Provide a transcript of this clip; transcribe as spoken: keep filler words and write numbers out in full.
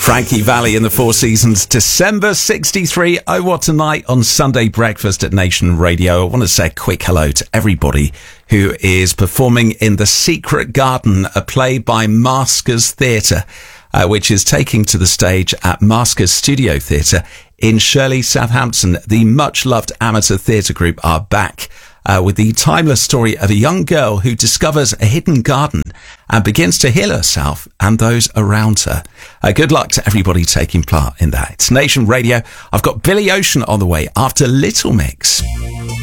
Frankie Valli in the Four Seasons, December sixty-three. Oh, what a night on Sunday breakfast at Nation Radio. I want to say a quick hello to everybody who is performing in The Secret Garden, a play by Maskers Theatre, uh, which is taking to the stage at Maskers Studio Theatre in Shirley, Southampton. The much-loved amateur theatre group are back Uh, with the timeless story of a young girl who discovers a hidden garden and begins to heal herself and those around her. Uh, good luck to everybody taking part in that. It's Nation Radio. I've got Billy Ocean on the way after Little Mix.